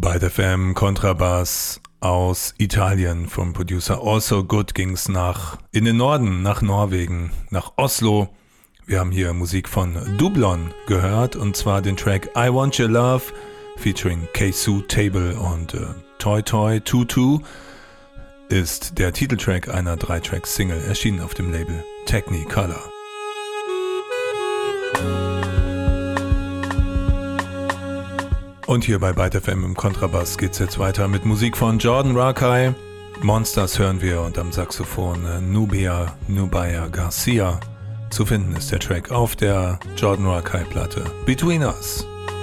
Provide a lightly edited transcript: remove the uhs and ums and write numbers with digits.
Bei der FM Kontrabass aus Italien vom Producer Also Good ging's in den Norden, nach Norwegen, nach Oslo. Wir haben hier Musik von Dublon gehört und zwar den Track I Want Your Love featuring Keisu Table und Toy Toy Tutu ist der Titeltrack einer 3-Track-Single, erschienen auf dem Label Technicolor. Und hier bei Byte FM im Kontrabass geht's jetzt weiter mit Musik von Jordan Rakei. Monsters hören wir und am Saxophon Nubia Garcia. Zu finden ist der Track auf der Jordan Rakei Platte Between Us.